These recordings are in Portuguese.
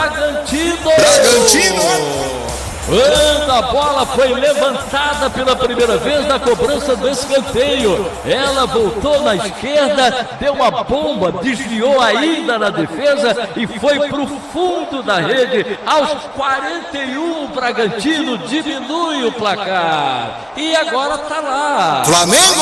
Bragantino! Quando a bola foi levantada pela primeira vez na cobrança do escanteio, ela voltou na esquerda, deu uma bomba, desviou ainda na defesa e foi para o fundo da rede. Aos 41, o Bragantino diminui o placar. E agora está lá. Flamengo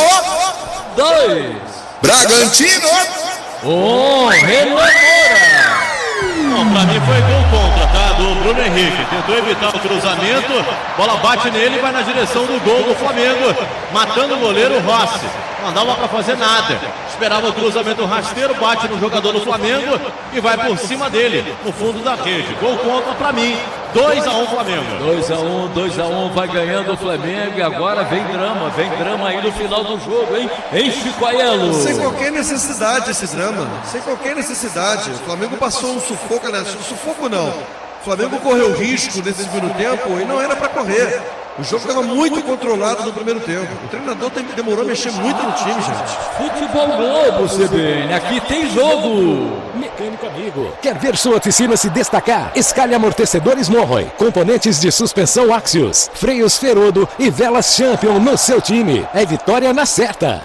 2. Bragantino 1. Renan Moura. Não, pra mim foi gol contra, tá? Do Bruno Henrique. Tentou evitar o cruzamento, bola bate nele e vai na direção do gol do Flamengo, matando o goleiro Rossi. Não dava pra fazer nada. Esperava o cruzamento rasteiro, bate no jogador do Flamengo e vai por cima dele, no fundo da rede. Gol contra pra mim. 2-1 Flamengo. 2-1, vai ganhando o Flamengo e agora vem drama aí no final do jogo, hein? Em Chicoaielo. Sem qualquer necessidade esse drama, sem qualquer necessidade. O Flamengo passou um sufoco, né? Sufoco não. O Flamengo correu risco nesse segundo tempo e não era para correr. O jogo estava muito controlado no primeiro tempo. O treinador demorou a mexer muito no time, gente. Futebol Globo, CBN, aqui tem jogo. Mecânico Amigo. Quer ver sua oficina se destacar? Escalhe amortecedores Morroy, componentes de suspensão Axios, freios Ferodo e velas Champion no seu time. É vitória na certa.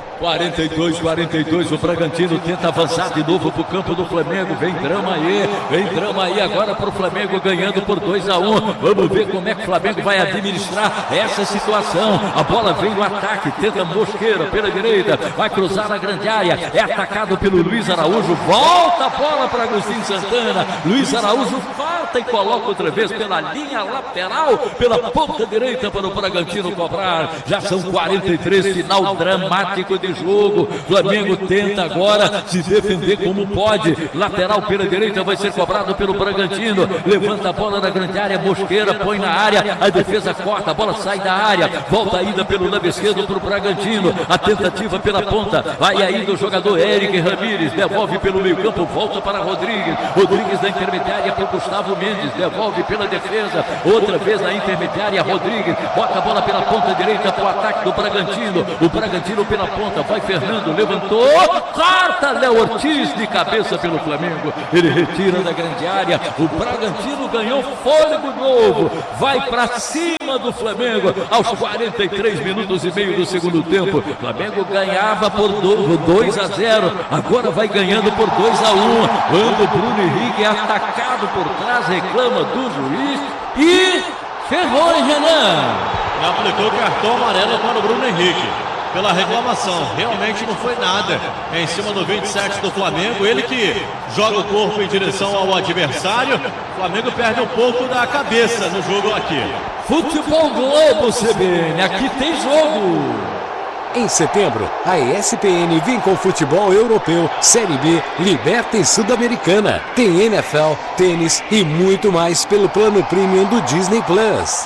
42, o Bragantino tenta avançar de novo para o campo do Flamengo, vem drama aí agora para o Flamengo ganhando por 2-1, vamos ver como é que o Flamengo vai administrar essa situação, a bola vem no ataque, tenta Mosqueira pela direita, vai cruzar na grande área, é atacado pelo Luiz Araújo, volta a bola para Agostinho Santana, Luiz Araújo volta e coloca outra vez pela linha lateral, pela ponta direita para o Bragantino cobrar, já são 43, final dramático de jogo, Flamengo tenta agora se defender como pode, lateral pela direita vai ser cobrado pelo Bragantino, levanta a bola na grande área, Mosqueira põe na área, a defesa corta, a bola sai da área, volta ainda pelo lado esquerdo para o Bragantino, a tentativa pela ponta, vai ainda o jogador Eric Ramírez, devolve pelo meio campo, volta para Rodrigues na intermediária para o Gustavo Mendes, devolve pela defesa, outra vez na intermediária, Rodrigues, bota a bola pela ponta direita para o ataque do Bragantino, o Bragantino pela ponta, vai Fernando, levantou, corta Léo Ortiz de cabeça pelo Flamengo, ele retira da grande área, o Bragantino ganhou fôlego novo, vai para cima do Flamengo, aos 43 minutos e meio do segundo tempo, o Flamengo ganhava por 2-0, agora vai ganhando por 2-1, quando o Bruno Henrique é atacado por trás, reclama do juiz e ferrou, hein, Renan? E aplicou cartão amarelo para o Bruno Henrique. Pela reclamação, realmente não foi nada em cima do 27 do Flamengo, ele que joga o corpo em direção ao adversário, o Flamengo perde um pouco da cabeça no jogo aqui. Futebol Globo, CBN, aqui tem jogo. Em setembro, a ESPN vem com futebol europeu, Série B, Liberta e Sul-Americana. Tem NFL, tênis e muito mais pelo plano premium do Disney Plus.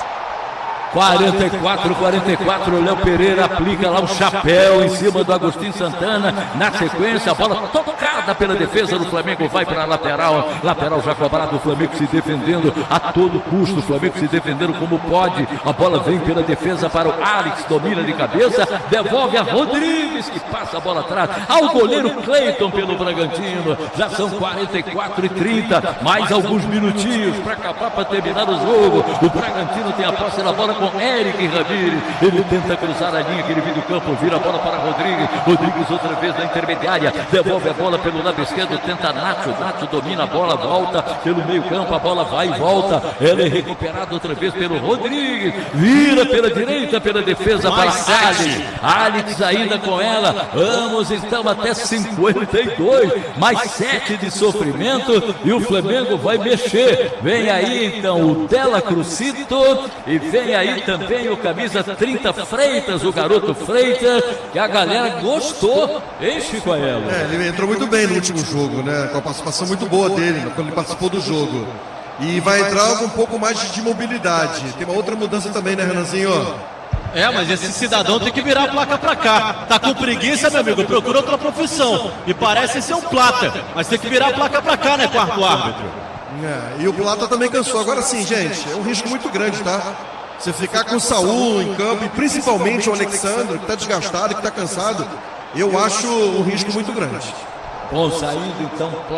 44, Léo Pereira aplica lá o chapéu em cima do Agostinho Santana, na sequência a bola tocada pela defesa do Flamengo, vai para a lateral já cobrado, o Flamengo se defendendo a todo custo, o Flamengo se defendendo como pode, a bola vem pela defesa para o Alex, domina de cabeça, devolve a Rodrigues que passa a bola atrás, ao goleiro Cleiton pelo Bragantino, já são 44:30, mais alguns minutinhos para acabar, para terminar o jogo, o Bragantino tem a posse da bola com Eric Ramírez, ele tenta cruzar a linha que ele vem do campo, vira a bola para Rodrigues outra vez na intermediária, devolve a bola pelo lado esquerdo, tenta Nacho domina a bola, volta pelo meio campo, a bola vai e volta, ela é recuperada outra vez pelo Rodrigues, vira pela direita, pela defesa para Alex ainda com ela, vamos então até 52, mais 7 de sofrimento e o Flamengo vai mexer, vem aí então o Dela Crucito e vem aí também o camisa 30 Freitas, o garoto Freitas, que a galera gostou, hein, Chicoaielo? Ele entrou muito bem no último jogo, né? Com a participação muito boa dele, quando ele participou do jogo. E vai entrar com um pouco mais de mobilidade. Tem uma outra mudança também, né, Renanzinho? Mas esse cidadão tem que virar a placa pra cá. Tá com preguiça, meu amigo, procura outra profissão. E parece ser um plata, mas tem que virar a placa pra cá, né, quarto árbitro? E o Plata também cansou. Agora sim, gente, é um risco muito grande, tá? Você ficar com o Saul em campo e principalmente o Alexandre, que está desgastado, que está cansado, eu acho um risco muito grande. Bom, saindo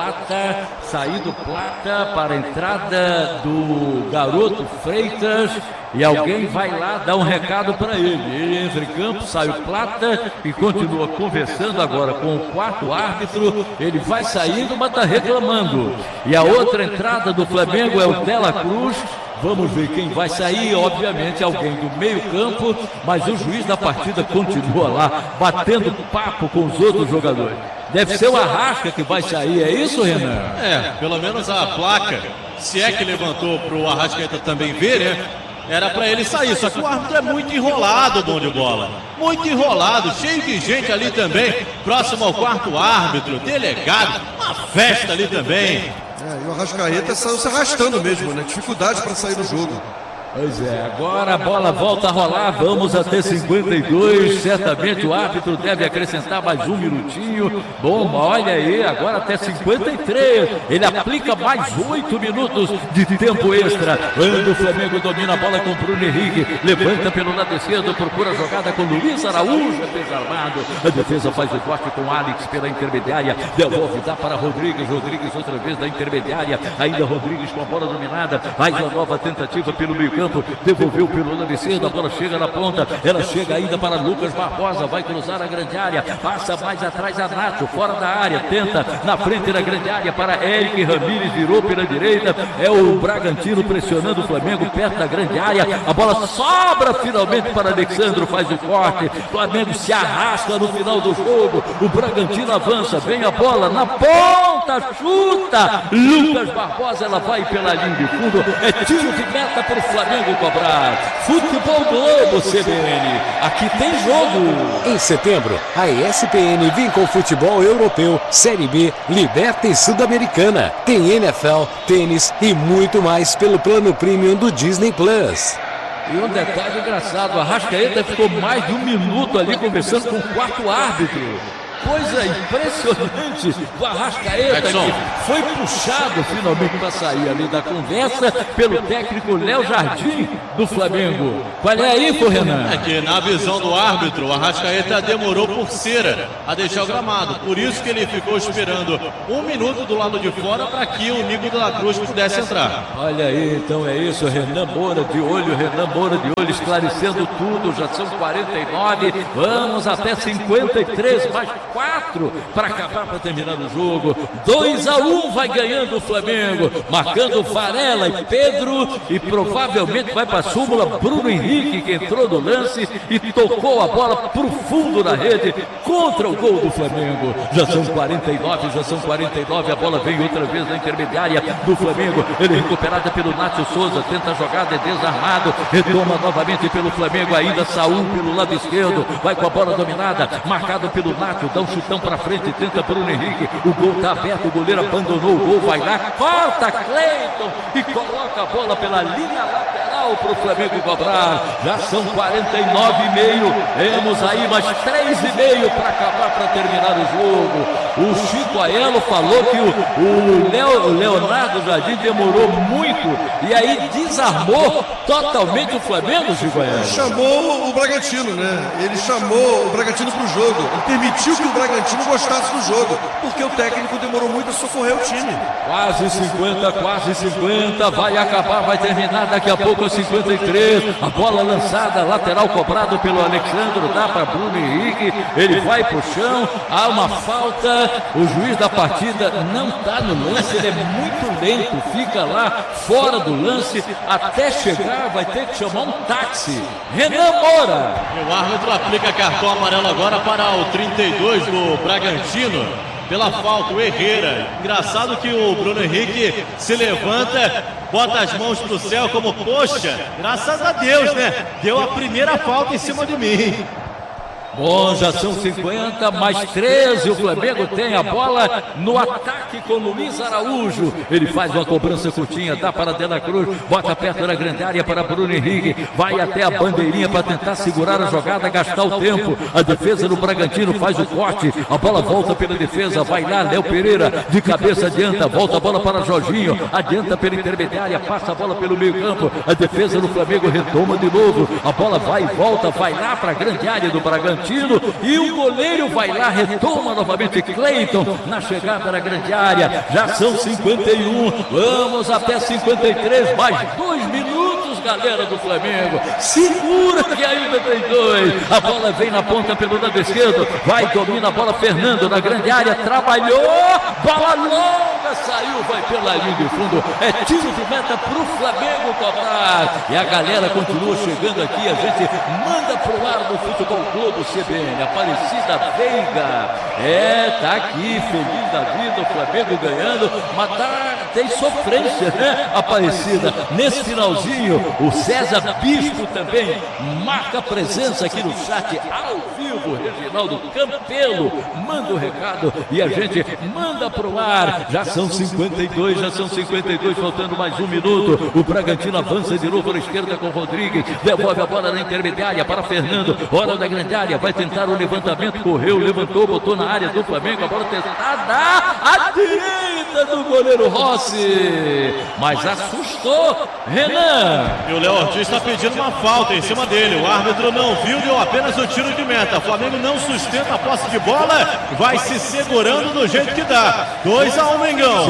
Plata para a entrada do garoto Freitas e alguém vai lá dar um recado para ele. Ele entra em campo, sai o Plata e continua conversando agora com o quarto árbitro. Ele vai saindo, mas está reclamando. E a outra entrada do Flamengo é o Dela Cruz. Vamos ver quem vai sair, obviamente alguém do meio campo, mas o juiz da partida continua lá, batendo papo com os outros jogadores. Deve ser o Arrasca que vai sair, é isso, Renan? Pelo menos a placa, se é que levantou para o Arrascaeta também ver, né? Era para ele sair, só que o árbitro é muito enrolado, bom de bola. Muito enrolado, cheio de gente ali também, próximo ao quarto árbitro, delegado, uma festa ali também. E o Arrascaeta saiu se arrastando mesmo, né? Dificuldade para sair do jogo. Pois é, agora a bola volta a rolar, vamos até 52, certamente o árbitro deve acrescentar mais um minutinho. Bom, olha aí, agora até 53, ele aplica mais 8 minutos de tempo extra. Quando o Flamengo domina a bola com Bruno Henrique, levanta pelo lado esquerdo, procura a jogada com Luiz Araújo, desarmado. A defesa faz o corte com Alex pela intermediária, devolve, dá para Rodrigues outra vez da intermediária, ainda Rodrigues com a bola dominada, faz uma nova tentativa pelo meio campo, devolveu pelo lado esquerdo, a bola chega na ponta, ela chega ainda para Lucas Barbosa, vai cruzar a grande área, passa mais atrás a Nacho, fora da área, tenta na frente da grande área para Eric Ramírez, virou pela direita, é o Bragantino pressionando o Flamengo perto da grande área, a bola sobra finalmente para Alexandro, faz o corte, Flamengo se arrasta no final do jogo, o Bragantino avança, vem a bola na ponta, chuta, Lucas Barbosa, ela vai pela linha de fundo, é tiro de meta para o Flamengo cobrar. Futebol Globo CBN, aqui tem jogo. Em setembro, a ESPN vem com futebol europeu, Série B, Liberta e Sul-Americana. Tem NFL, tênis e muito mais pelo plano premium do Disney Plus. E um detalhe engraçado, a Arrascaeta ficou mais de um minuto ali conversando com o quarto árbitro. Coisa impressionante do Arrascaeta, que foi puxado finalmente para sair ali da conversa pelo técnico Léo Jardim do Flamengo. Qual é aí, Renan? É que na visão do árbitro, o Arrascaeta demorou por cera a deixar o gramado. Por isso que ele ficou esperando um minuto do lado de fora para que o Nico de la Cruz pudesse entrar. Olha aí, então é isso, Renan Moura de olho, esclarecendo tudo, já são 49, vamos até 53, mais 4 para acabar, para terminar o jogo. 2-1 vai ganhando o Flamengo, marcando Varela e Pedro, e provavelmente vai para a súmula Bruno Henrique, que entrou no lance e tocou a bola para o fundo da rede contra o gol do Flamengo. Já são 49, a bola vem outra vez na intermediária do Flamengo, ele recuperada pelo Nácio Souza, tenta a jogada, é desarmado, retoma novamente pelo Flamengo, ainda Saúl pelo lado esquerdo, vai com a bola dominada, marcado pelo Nácio, dá um chutão para frente, tenta Bruno Henrique, o gol está aberto, o goleiro abandonou o gol, vai lá, corta Cleiton e coloca a bola pela linha lateral para o Flamengo cobrar. Já são 49,5, temos aí mais 3,5 para acabar, para terminar o jogo. O Chico Aiello falou que o Leonardo Jardim demorou muito e aí desarmou totalmente o Flamengo, Chico Aiello. Chamou o Bragantino, né? Ele chamou o Bragantino para o jogo, ele permitiu que o Bragantino gostasse do jogo, porque o técnico demorou muito a socorrer o time. Quase 50, vai acabar, vai terminar daqui a pouco a 53, a bola lançada, lateral cobrado pelo Alexandre, dá para Bruno Henrique, ele vai pro chão, há uma falta, o juiz da partida não está no lance, ele é muito lento, fica lá fora do lance, até chegar vai ter que chamar um táxi. Renan Moura. O árbitro aplica cartão amarelo agora para o 32 do Bragantino, pela falta, o Herrera. Engraçado que o Bruno Henrique se levanta, bota as mãos pro céu como, poxa, graças a Deus, né? Deu a primeira falta em cima de mim. Bom, já são 50, mais 13, o Flamengo tem a bola no ataque com Luiz Araújo, ele faz uma cobrança curtinha, dá para Dela Cruz, bota perto da grande área para Bruno Henrique, vai até a bandeirinha para tentar segurar a jogada, gastar o tempo, a defesa do Bragantino faz o corte, a bola volta pela defesa, vai lá, Léo Pereira, de cabeça adianta, volta a bola para Jorginho, adianta pela intermediária, passa a bola pelo meio campo, a defesa do Flamengo retoma de novo, a bola vai e volta, vai lá para a grande área do Bragantino, Bragantino. E o goleiro vai lá, retoma novamente Cleiton na chegada da grande área. Já são 51, vamos até 53, mais 2 minutos, galera do Flamengo. Segura que ainda tem 2. A bola vem na ponta pelo lado esquerdo. Vai, domina a bola, Fernando na grande área, trabalhou, bola longa, saiu, vai pela linha de fundo. É tiro de meta pro Flamengo cobrar. E a galera continua chegando aqui. A gente manda pro ar do Futebol Globo CBN. Aparecida Veiga. Tá aqui, feliz da vida, o Flamengo ganhando, mas tem sofrência, né, Aparecida? Nesse finalzinho, o César Bispo também marca presença aqui no chat, ao vivo. Reginaldo Campelo manda o recado e a gente manda pro ar. Já são 52, faltando mais 1 minuto. O Bragantino avança de novo na esquerda com o Rodrigues, devolve a bola na intermediária para Fernando, hora da grande área, vai tentar o levantamento, correu, levantou, botou na área do Flamengo, a bola testada à direita do goleiro Rossi, mas assustou Renan. E o Léo Ortiz está pedindo uma falta em cima dele. O árbitro não viu, deu apenas o tiro de meta. O Flamengo não sustenta a posse de bola, vai se segurando do jeito que dá. 2-1, Mengão.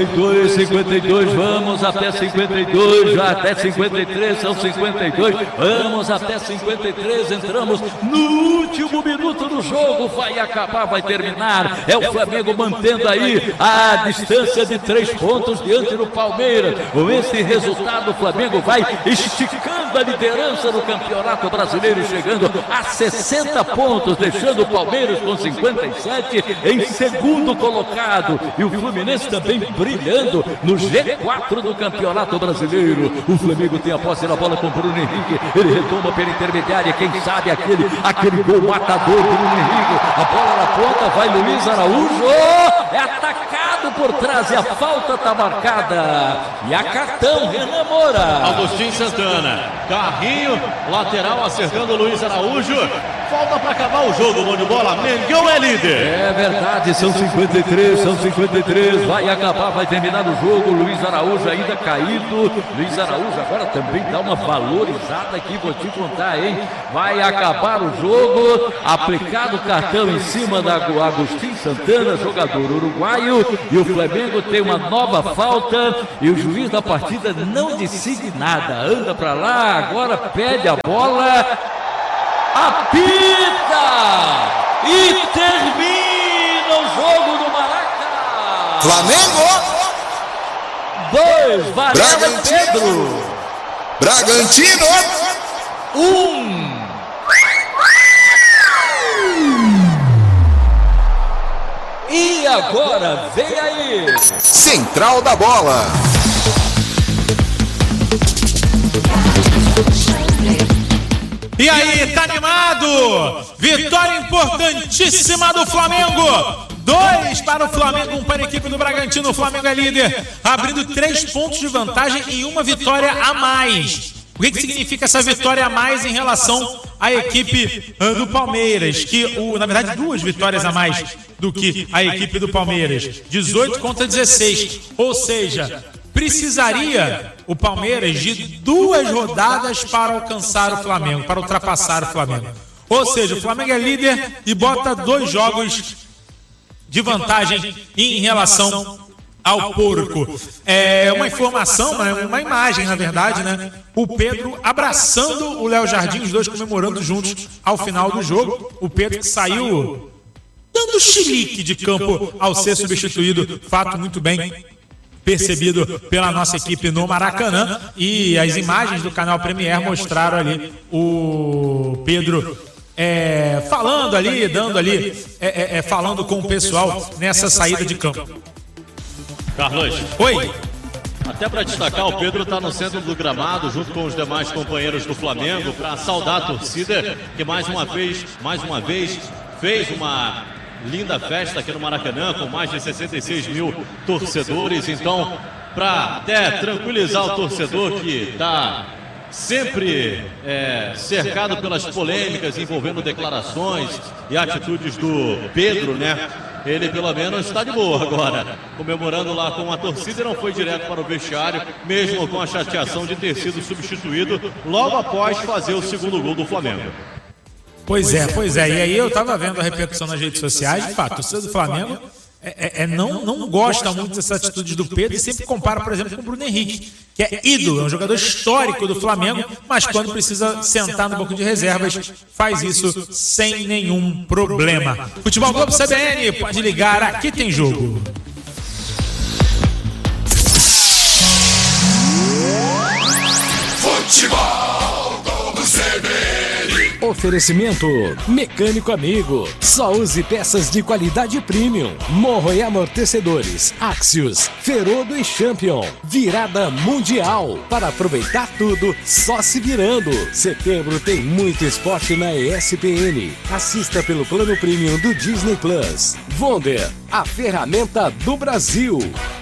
52, vamos até 52, já até 53, são 52, vamos até 53, entramos no último minuto do jogo, vai acabar, vai terminar. É o Flamengo mantendo aí a distância de 3 pontos diante do Palmeiras. Com esse resultado, o Flamengo vai esticando a liderança do Campeonato Brasileiro, chegando a 60 pontos, deixando o Palmeiras com 57 em segundo colocado. E o Fluminense também brilhando no G4 do Campeonato Brasileiro. O Flamengo tem a posse da bola com Bruno Henrique. Ele retoma pela intermediária. Quem sabe aquele gol matador do Bruno Henrique. A bola na ponta, vai Luiz Araújo. É atacado por trás e a falta está marcada. E a cartão, Renan Moura. Agostinho Santana. Carrinho, lateral acertando o Luiz Araújo. Falta para acabar o jogo, mão de bola. Mengão é líder. É verdade, são 53. Vai acabar, vai terminar o jogo. Luiz Araújo ainda caído. Luiz Araújo agora também dá uma valorizada aqui, vou te contar, hein? Vai acabar o jogo. Aplicado o cartão em cima da Agostinho Santana, jogador uruguaio. E o Flamengo tem uma nova falta. E o juiz da partida não decide nada. Anda para lá, agora pede a bola. Apita e termina o jogo do Maraca. Flamengo 2, Varela Pedro. Bragantino 1. E agora vem aí Central da Bola. E aí, tá animado? Vitória importantíssima do Flamengo. 2 para o Flamengo, 1 para a equipe do Bragantino. O Flamengo é líder, abrindo 3 pontos de vantagem e 1 vitória a mais. O que significa essa vitória a mais em relação à equipe do Palmeiras? Na verdade, 2 vitórias a mais do que a equipe do Palmeiras. 18 contra 16. Ou seja, precisaria o Palmeiras de 2 rodadas para alcançar o Flamengo, para ultrapassar o Flamengo. Ou seja, o Flamengo é líder e bota 2 jogos de vantagem em relação ao porco. É uma informação, uma imagem, na verdade, né? O Pedro abraçando o Léo Jardim, os dois comemorando juntos ao final do jogo. O Pedro que saiu dando chilique de campo ao ser substituído, fato muito bem percebido pela nossa equipe no Maracanã, e as imagens do canal Premier mostraram ali o Pedro falando ali, falando com o pessoal nessa saída de campo. Carlos. Oi. Até para destacar, o Pedro está no centro do gramado junto com os demais companheiros do Flamengo para saudar a torcida que mais uma vez fez uma linda festa aqui no Maracanã com mais de 66 mil torcedores. Então, para até tranquilizar o torcedor que está sempre cercado pelas polêmicas envolvendo declarações e atitudes do Pedro, né? Ele pelo menos está de boa agora, comemorando lá com a torcida e não foi direto para o vestiário, mesmo com a chateação de ter sido substituído logo após fazer o segundo gol do Flamengo. Pois é. E aí eu tava vendo a repercussão nas redes sociais, de fato, o torcedor do Flamengo não gosta muito dessa atitude do Pedro e sempre compara, por exemplo, com o Bruno Henrique, que é ídolo, é um jogador histórico do Flamengo, mas quando precisa sentar no banco de reservas, faz isso sem nenhum problema. Futebol Globo CBN, pode ligar, aqui tem jogo. Futebol Globo CBN. Oferecimento Mecânico Amigo. Só use peças de qualidade premium. Morro e amortecedores. Axios, Ferodo e Champion. Virada mundial. Para aproveitar tudo, só se virando. Setembro tem muito esporte na ESPN. Assista pelo plano premium do Disney Plus. Wonder, a ferramenta do Brasil.